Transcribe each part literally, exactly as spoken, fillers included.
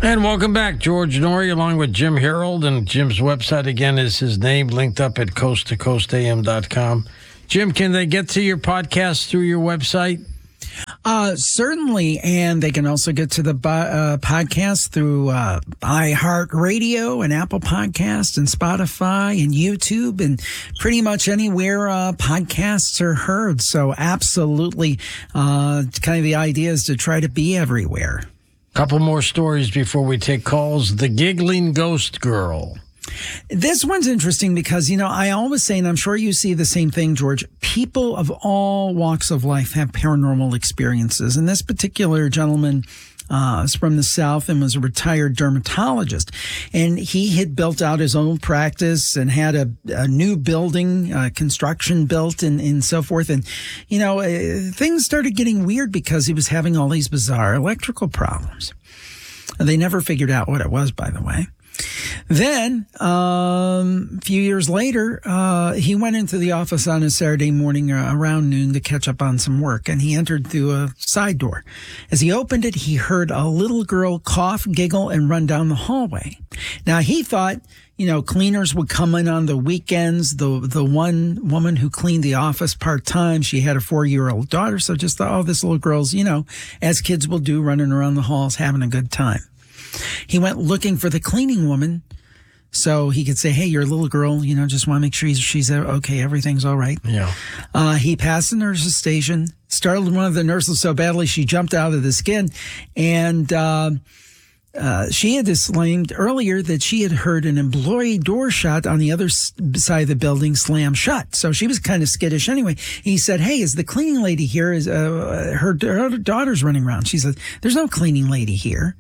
And welcome back. George Noory along with Jim Harold. And Jim's website, again, is his name, linked up at coast to coast a m dot com. Jim, can they get to your podcast through your website? Uh, certainly, and they can also get to the uh, podcast through uh, iHeartRadio and Apple Podcasts and Spotify and YouTube and pretty much anywhere uh, podcasts are heard. So absolutely, uh, kind of the idea is to try to be everywhere. Couple more stories before we take calls. The Giggling Ghost Girl. This one's interesting because, you know, I always say, and I'm sure you see the same thing, George, people of all walks of life have paranormal experiences. And this particular gentleman uh, is from the South and was a retired dermatologist. And he had built out his own practice and had a, a new building, uh, construction built and, and so forth. And, you know, uh, things started getting weird because he was having all these bizarre electrical problems. They never figured out what it was, by the way. Then, um, a few years later, uh, he went into the office on a Saturday morning uh, around noon to catch up on some work, and he entered through a side door. As he opened it, he heard a little girl cough, giggle, and run down the hallway. Now, he thought, you know, cleaners would come in on the weekends. The the one woman who cleaned the office part-time, she had a four-year-old daughter, so just thought, oh, this little girl's, you know, as kids will do, running around the halls, having a good time. He went looking for the cleaning woman so he could say, hey, your little girl, you know, just want to make sure she's, she's okay, everything's all right. Yeah. Uh, he passed the nurse's station, startled one of the nurses so badly she jumped out of the skin, and uh, uh, she had disclaimed earlier that she had heard an employee door shut on the other side of the building slam shut. So she was kind of skittish anyway. He said, hey, is the cleaning lady here? Is uh, her, her daughter's running around? She said, there's no cleaning lady here.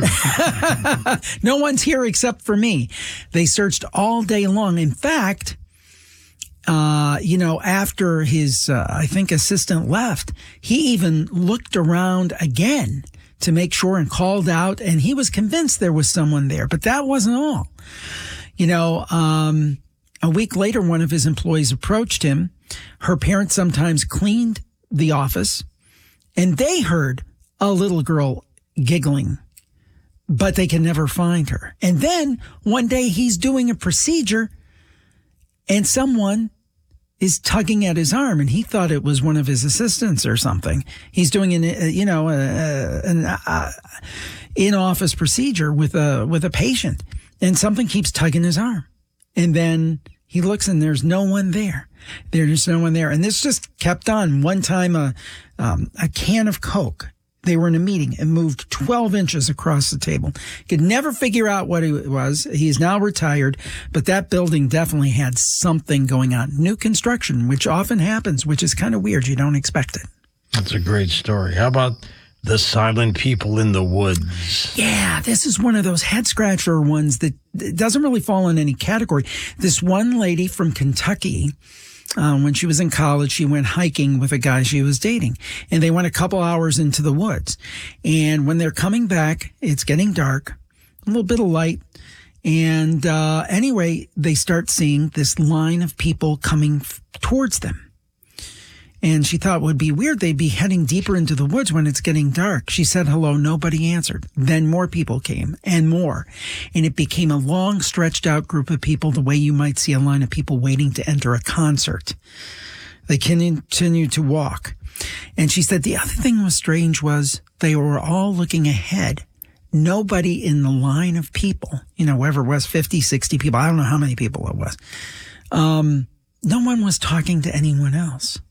No one's here except for me. They searched all day long. In fact, uh, you know, after his, uh, I think, assistant left, he even looked around again to make sure and called out, and he was convinced there was someone there. But that wasn't all. You know, um, a week later, one of his employees approached him. Her parents sometimes cleaned the office, and they heard a little girl giggling, but they can never find her. And then one day he's doing a procedure and someone is tugging at his arm, and he thought it was one of his assistants or something. He's doing an, uh, you know, uh, an uh, in-office procedure with a, with a patient, and something keeps tugging his arm. And then he looks and there's no one there. There's no one there. And this just kept on. One time, a, um, a can of Coke, they were in a meeting and moved twelve inches across the table. Could never figure out what it was. He's now retired, but that building definitely had something going on. New construction, which often happens, which is kind of weird. You don't expect it. That's a great story. How about the silent people in the woods? Yeah, this is one of those head scratcher ones that doesn't really fall in any category. This one lady from Kentucky, Um, when she was in college, she went hiking with a guy she was dating, and they went a couple hours into the woods. And when they're coming back, it's getting dark, a little bit of light. And uh, anyway, they start seeing this line of people coming f- towards them. And she thought it would be weird. They'd be heading deeper into the woods when it's getting dark. She said hello. Nobody answered. Then more people came and more. And it became a long, stretched out group of people, the way you might see a line of people waiting to enter a concert. They continued to walk. And she said the other thing was strange was they were all looking ahead. Nobody in the line of people, you know, whoever it was, fifty, sixty people. I don't know how many people it was. Um, no one was talking to anyone else.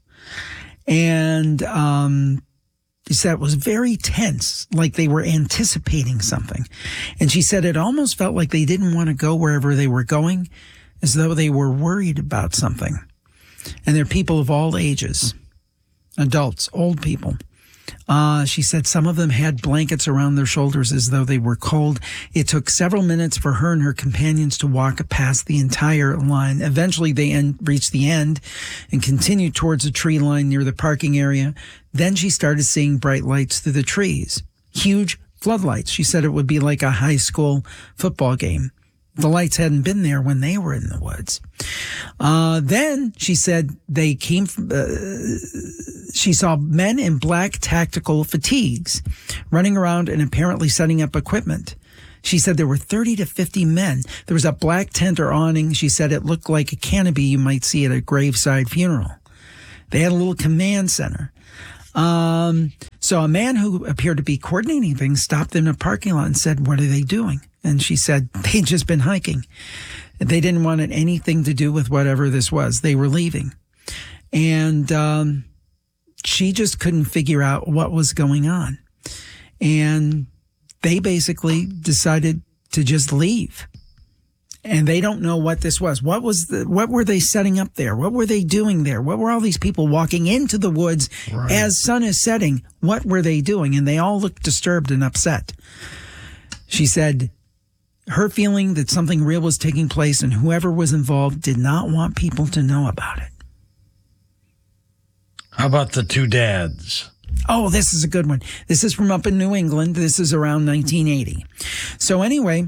And um, she said it was very tense, like they were anticipating something. And she said it almost felt like they didn't want to go wherever they were going, as though they were worried about something. And they're people of all ages, adults, old people. Uh, she said some of them had blankets around their shoulders as though they were cold. It took several minutes for her and her companions to walk past the entire line. Eventually, they end, reached the end and continued towards a tree line near the parking area. Then she started seeing bright lights through the trees, huge floodlights. She said it would be like a high school football game. The lights hadn't been there when they were in the woods. Uh, then she said they came from, uh, she saw men in black tactical fatigues running around and apparently setting up equipment. She said there were thirty to fifty men. There was a black tent or awning. She said it looked like a canopy you might see at a graveside funeral. They had a little command center. Um, so a man who appeared to be coordinating things stopped them in a parking lot and said, what are they doing? And she said, they'd just been hiking. They didn't want anything to do with whatever this was. They were leaving. And um, she just couldn't figure out what was going on. And they basically decided to just leave. And they don't know what this was. What was the, what were they setting up there? What were they doing there? What were all these people walking into the woods right. as sun is setting? What were they doing? And they all looked disturbed and upset. She said her feeling that something real was taking place and whoever was involved did not want people to know about it. How about the two dads? Oh, this is a good one. This is from up in New England. This is around nineteen eighty. So anyway,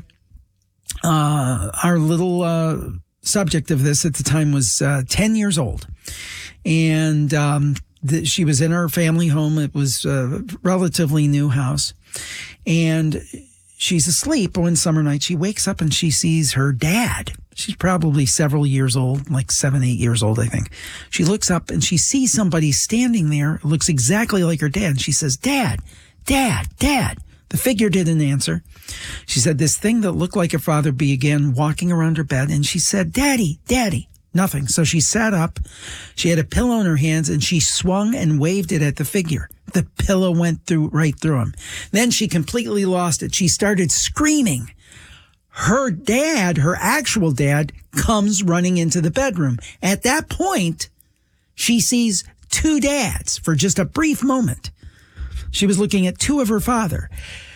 uh, our little uh, subject of this at the time was uh, ten years old. And um, th- she was in her family home. It was a relatively new house. And she's asleep one summer night. She wakes up and she sees her dad. She's probably several years old, like seven, eight years old, I think. She looks up and she sees somebody standing there, looks exactly like her dad. And she says, Dad, Dad, Dad. The figure didn't answer. She said this thing that looked like her father began walking around her bed. And she said, Daddy, Daddy. Nothing. So she sat up. She had a pillow in her hands and she swung and waved it at the figure. The pillow went through right through him. Then she completely lost it. She started screaming. Her dad, her actual dad, comes running into the bedroom. At that point, she sees two dads for just a brief moment. She was looking at two of her father.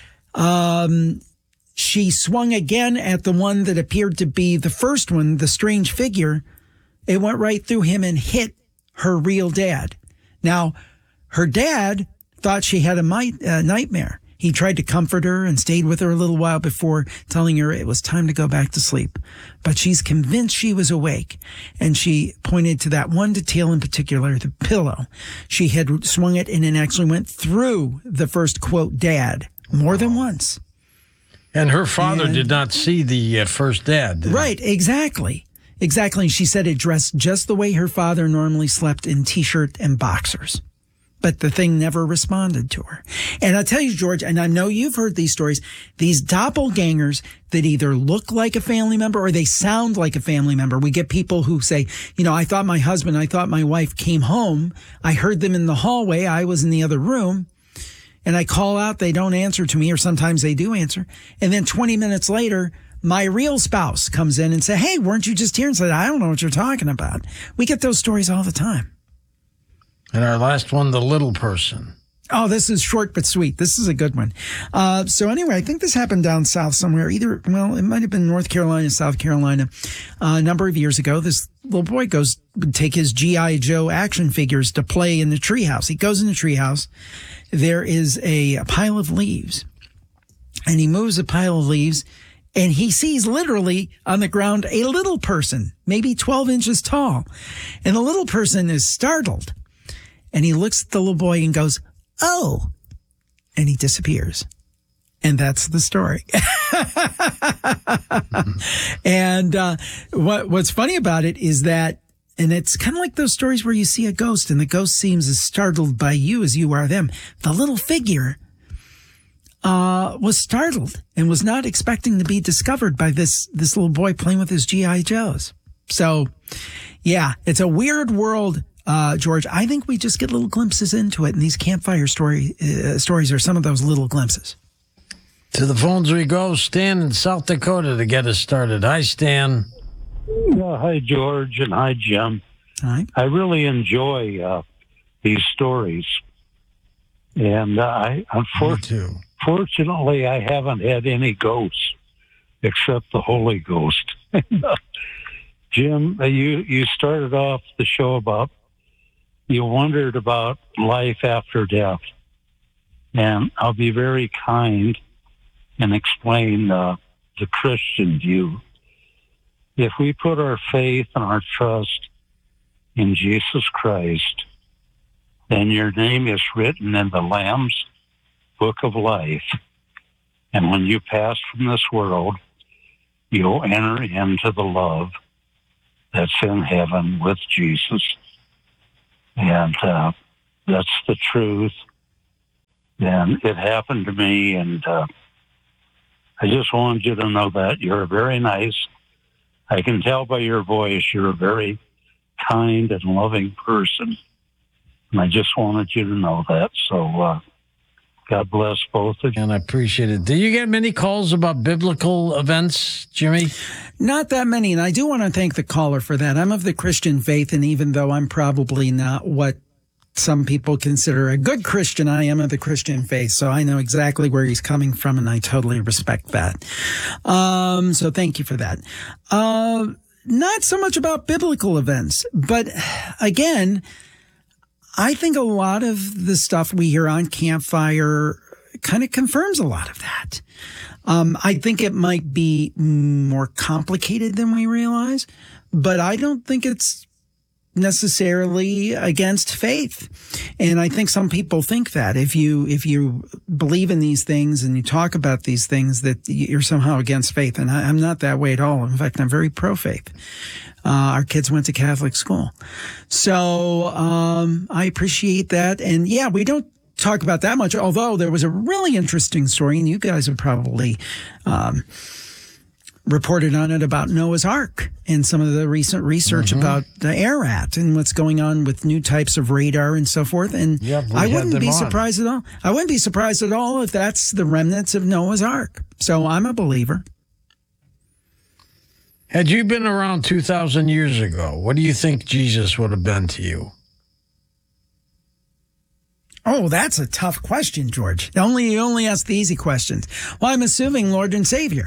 Um, she swung again at the one that appeared to be the first one, the strange figure. It went right through him and hit her real dad. Now, her dad thought she had a mi- uh, nightmare. He tried to comfort her and stayed with her a little while before telling her it was time to go back to sleep. But she's convinced she was awake. And she pointed to that one detail in particular, the pillow. She had swung it and it actually went through the first, quote, dad more than once. And her father And- did not see the uh, first dad, did he? Right, exactly. Exactly. And she said it dressed just the way her father normally slept, in T-shirt and boxers. But the thing never responded to her. And I'll tell you, George, and I know you've heard these stories, these doppelgangers that either look like a family member or they sound like a family member. We get people who say, you know, I thought my husband, I thought my wife came home. I heard them in the hallway. I was in the other room. And I call out, they don't answer to me, or sometimes they do answer. And then twenty minutes later, my real spouse comes in and say, hey, weren't you just here? And said, I don't know what you're talking about. We get those stories all the time. And our last one, the little person. Oh, this is short but sweet. This is a good one. Uh, so anyway, I think this happened down south somewhere. Either, well, it might have been North Carolina, South Carolina. Uh, a number of years ago, this little boy goes to take his G I. Joe action figures to play in the treehouse. He goes in the treehouse. There is a, a pile of leaves. And he moves a pile of leaves. And he sees literally on the ground a little person, maybe twelve inches tall. And the little person is startled. And he looks at the little boy and goes, oh, and he disappears. And that's the story. And uh, what what's funny about it is that, and it's kind of like those stories where you see a ghost and the ghost seems as startled by you as you are them. The little figure uh, was startled and was not expecting to be discovered by this, this little boy playing with his G I. Joes. So, yeah, it's a weird world. Uh, George, I think we just get little glimpses into it, and these campfire story uh, stories are some of those little glimpses. To the phones we go. Stan in South Dakota to get us started. Hi, Stan. Yeah, hi, George, and hi, Jim. Hi. I really enjoy uh, these stories. And uh, I, unfor- too. fortunately, I haven't had any ghosts except the Holy Ghost. Jim, uh, you, you started off the show about you wondered about life after death. And I'll be very kind and explain uh, the Christian view. If we put our faith and our trust in Jesus Christ, then your name is written in the Lamb's Book of Life. And when you pass from this world, you'll enter into the love that's in heaven with Jesus. And uh, that's the truth. And it happened to me, and uh, I just wanted you to know that. You're very nice. I can tell by your voice you're a very kind and loving person. And I just wanted you to know that. So uh, God bless both of you. And I appreciate it. Do you get many calls about biblical events, Jimmy? Not that many. And I do want to thank the caller for that. I'm of the Christian faith, and even though I'm probably not what some people consider a good Christian, I am of the Christian faith. So I know exactly where he's coming from, and I totally respect that. Um, so thank you for that. Uh, not so much about biblical events, but again, I think a lot of the stuff we hear on Campfire kind of confirms a lot of that. Um, I think it might be more complicated than we realize, but I don't think it's necessarily against faith. And I think some people think that if you if you believe in these things and you talk about these things, that you're somehow against faith. And I, I'm not that way at all. In fact, I'm very pro-faith. Uh, our kids went to Catholic school. So um, I appreciate that. And yeah, we don't talk about that much, although there was a really interesting story, and you guys have probably um, reported on it, about Noah's Ark and some of the recent research mm-hmm. about the ARAT and what's going on with new types of radar and so forth. And yep, I wouldn't be on. surprised at all. I wouldn't be surprised at all if that's the remnants of Noah's Ark. So I'm a believer. Had you been around two thousand years ago, what do you think Jesus would have been to you? Oh, that's a tough question, George. Only you only ask the easy questions. Well, I'm assuming Lord and Savior.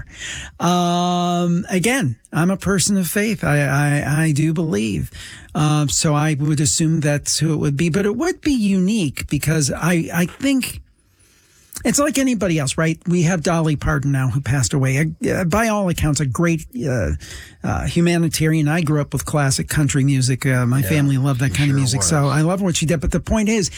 Um, again, I'm a person of faith. I I, I do believe. Uh, so I would assume that's who it would be. But it would be unique because I, I think it's like anybody else, right? We have Dolly Parton now, who passed away. Uh, by all accounts, a great uh, uh, humanitarian. I grew up with classic country music. Uh, my yeah, family loved that kind sure of music. Was. So I love what she did. But the point is,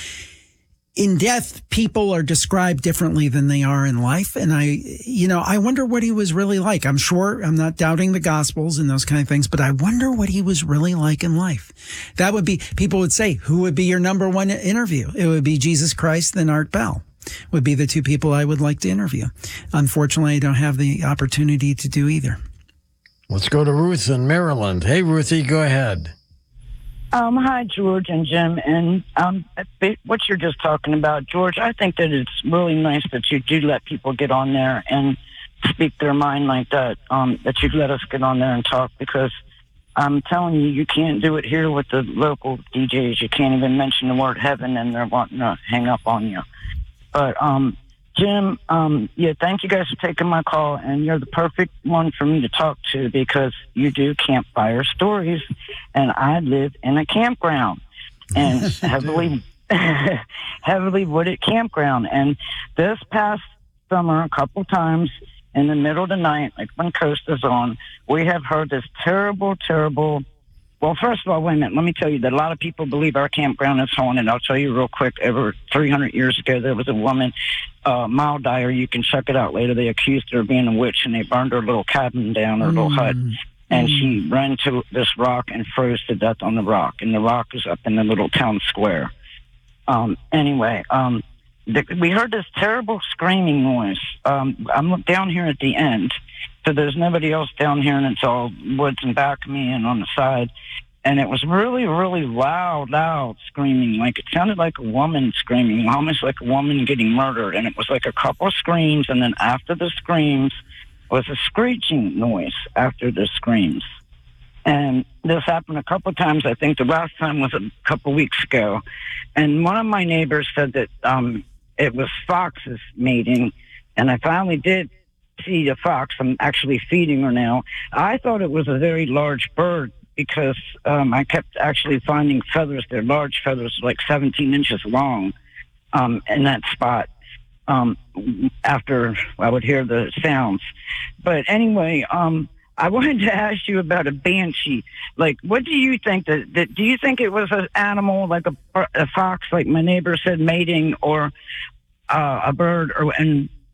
in death, people are described differently than they are in life. And I, you know, I wonder what he was really like. I'm sure I'm not doubting the Gospels and those kind of things, but I wonder what he was really like in life. That would be, people would say, who would be your number one interview? It would be Jesus Christ, then Art Bell would be the two people I would like to interview. Unfortunately, I don't have the opportunity to do either. Let's go to Ruth in Maryland. Hey, Ruthie, go ahead. Um, hi, George and Jim. And um, what you're just talking about, George, I think that it's really nice that you do let people get on there and speak their mind like that, um, that you let us get on there and talk, because I'm telling you, you can't do it here with the local D Js. You can't even mention the word heaven, and they're wanting to hang up on you. But, um, Jim, um, yeah, thank you guys for taking my call, and you're the perfect one for me to talk to because you do campfire stories, and I live in a campground, and heavily, heavily wooded campground. And this past summer, a couple times in the middle of the night, like when Coast is on, we have heard this terrible, terrible. Well, first of all, wait a minute. Let me tell you that a lot of people believe our campground is haunted. I'll tell you real quick. Over three hundred years ago, there was a woman, uh, Mile Dyer. You can check it out later. They accused her of being a witch, and they burned her little cabin down, her mm. little hut. And mm. she ran to this rock and froze to death on the rock. And the rock is up in the little town square. Um, anyway, um, the, we heard this terrible screaming noise. Um, I'm down here at the end. So there's nobody else down here, and it's all woods in back of me and on the side. And it was really, really loud, loud screaming. Like it sounded like a woman screaming, almost like a woman getting murdered. And it was like a couple of screams, and then after the screams was a screeching noise after the screams. And this happened a couple of times. I think the last time was a couple of weeks ago. And one of my neighbors said that um, it was foxes mating, and I finally did see a fox. I'm actually feeding her now. I thought it was a very large bird because um, I kept actually finding feathers. They're large feathers, like seventeen inches long, um, in that spot. Um, after I would hear the sounds. But anyway, um, I wanted to ask you about a banshee. Like, what do you think? That, that do you think it was an animal, like a, a fox, like my neighbor said, mating, or uh, a bird, or and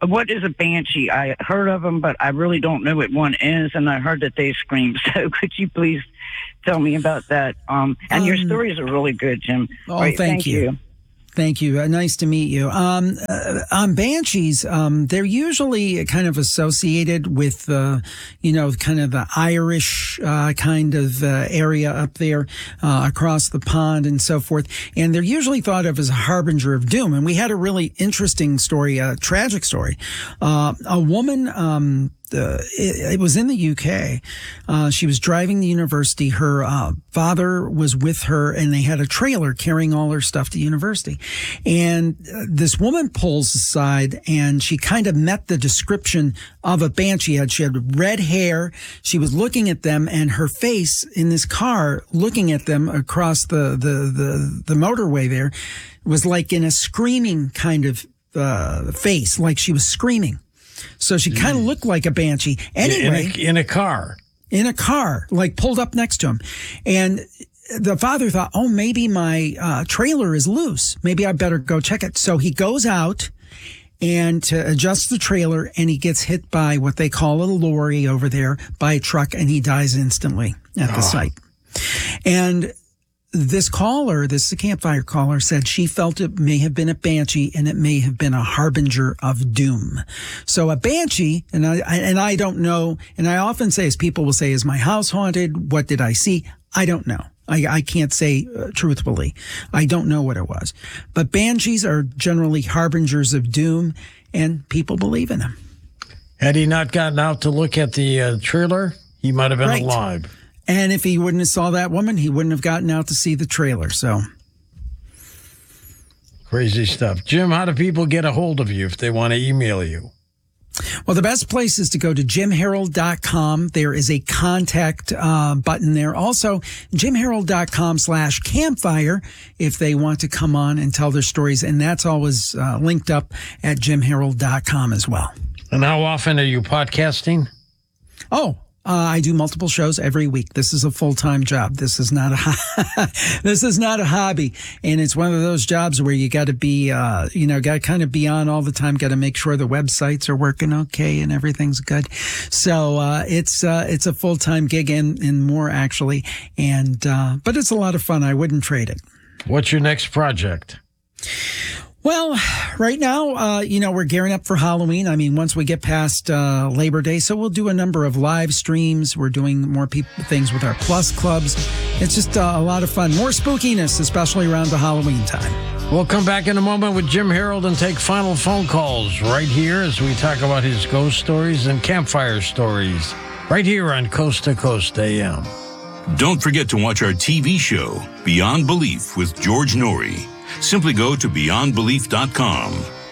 what is a banshee? I heard of them, but I really don't know what one is, and I heard that they scream. So could you please tell me about that? Um, and um, your stories are really good, Jim. Oh, right, thank, thank you. you. Thank you. Uh, nice to meet you. Um, uh, on banshees, um, they're usually kind of associated with, uh, you know, kind of the Irish uh, kind of uh, area up there uh, across the pond and so forth. And they're usually thought of as a harbinger of doom. And we had a really interesting story, a tragic story. Uh, a woman, um, Uh, it, it was in the U K. Uh, she was driving to university. Her uh, father was with her, and they had a trailer carrying all her stuff to university. And uh, this woman pulls aside, and she kind of met the description of a banshee. She had red hair. She was looking at them, and her face in this car, looking at them across the the the, the motorway there, was like in a screaming kind of uh, face, like she was screaming. So she kind of looked like a banshee. Anyway, in a, in a car. In a car, like pulled up next to him. And the father thought, oh, maybe my uh, trailer is loose. Maybe I better go check it. So he goes out and to adjust the trailer, and he gets hit by what they call a lorry over there, by a truck, and he dies instantly at the Oh. site. And this caller, this campfire caller, said she felt it may have been a banshee, and it may have been a harbinger of doom. So a banshee, and I, I and I don't know, and I often say, as people will say, is my house haunted? What did I see? I don't know. I, I can't say uh, truthfully. I don't know what it was. But banshees are generally harbingers of doom, and people believe in them. Had he not gotten out to look at the uh, trailer, he might have been Right. alive. And if he wouldn't have saw that woman, he wouldn't have gotten out to see the trailer. So Crazy stuff. Jim, how do people get a hold of you if they want to email you? Well, the best place is to go to jim harold dot com. There is a contact uh, button there. Also, jim harold dot com slash campfire if they want to come on and tell their stories. And that's always uh, linked up at jim harold dot com as well. And how often are you podcasting? Oh, Uh, I do multiple shows every week. This is a full-time job. This is not a ho- this is not a hobby, and it's one of those jobs where you got to be, uh, you know, got to kind of be on all the time. Got to make sure the websites are working okay and everything's good. So uh, it's uh, it's a full-time gig and, and more actually, and uh, but it's a lot of fun. I wouldn't trade it. What's your next project? Well, right now, uh, you know, we're gearing up for Halloween. I mean, once we get past uh, Labor Day, so we'll do a number of live streams. We're doing more peop- things with our Plus clubs. It's just uh, a lot of fun. More spookiness, especially around the Halloween time. We'll come back in a moment with Jim Harold and take final phone calls right here as we talk about his ghost stories and campfire stories right here on Coast to Coast A M. Don't forget to watch our T V show, Beyond Belief with George Norrie. Simply go to beyond belief dot com.